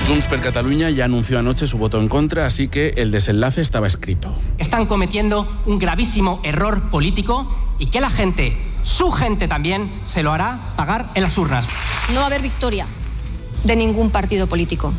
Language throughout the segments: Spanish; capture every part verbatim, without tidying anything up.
Junts per Catalunya ya anunció anoche su voto en contra, así que el desenlace estaba escrito. Están cometiendo un gravísimo error político y que la gente, su gente también, se lo hará pagar en las urnas. No va a haber victoria de ningún partido político.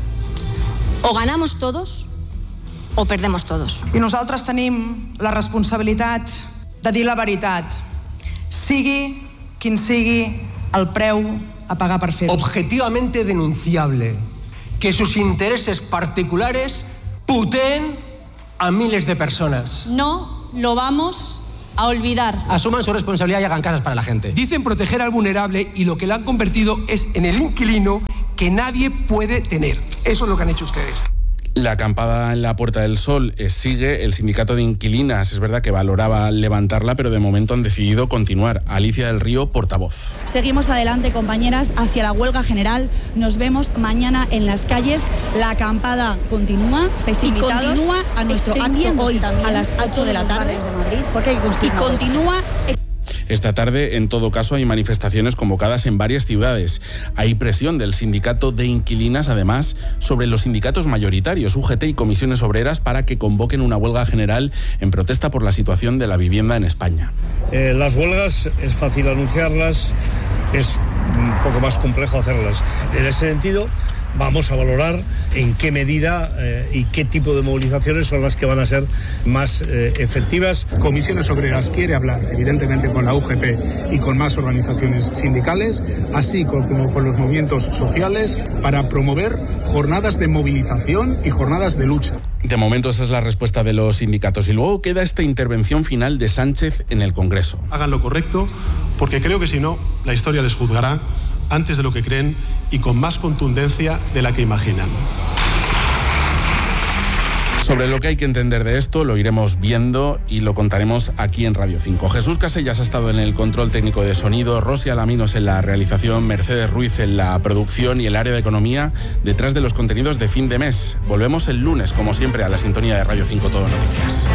O ganamos todos o perdemos todos. I nosaltres tenim la responsabilitat de dir la veritat, sigui quin sigui el preu a pagar per fer-ho. Objetivamente denunciable que sus intereses particulares puteen a miles de personas. No lo vamos a olvidar. Asuman su responsabilidad y hagan casas para la gente. Dicen proteger al vulnerable y lo que lo han convertido es en el inquilino que nadie puede tener. Eso es lo que han hecho ustedes. La acampada en la Puerta del Sol eh, sigue. El sindicato de inquilinas es verdad que valoraba levantarla, pero de momento han decidido continuar. Alicia del Río, portavoz. Seguimos adelante, compañeras, hacia la huelga general. Nos vemos mañana en las calles. La acampada continúa. Estáis invitados. Y continúa a nuestro acto hoy a las ocho de la tarde. De Madrid, porque hay y continúa. Esta tarde, en todo caso, hay manifestaciones convocadas en varias ciudades. Hay presión del sindicato de inquilinas, además, sobre los sindicatos mayoritarios, U G T y comisiones obreras, para que convoquen una huelga general en protesta por la situación de la vivienda en España. Eh, las huelgas es fácil anunciarlas, es un poco más complejo hacerlas. En ese sentido, vamos a valorar en qué medida eh, y qué tipo de movilizaciones son las que van a ser más eh, efectivas. Comisiones Obreras quiere hablar, evidentemente, con la U G T y con más organizaciones sindicales, así como con los movimientos sociales, para promover jornadas de movilización y jornadas de lucha. De momento esa es la respuesta de los sindicatos. Y luego queda esta intervención final de Sánchez en el Congreso. Hagan lo correcto, porque creo que si no, la historia les juzgará antes de lo que creen y con más contundencia de la que imaginan. Sobre lo que hay que entender de esto lo iremos viendo y lo contaremos aquí en Radio cinco. Jesús Casellas ha estado en el control técnico de sonido, Rosy Alaminos en la realización, Mercedes Ruiz en la producción y el área de economía detrás de los contenidos de fin de mes. Volvemos el lunes, como siempre, a la sintonía de Radio cinco Todo Noticias.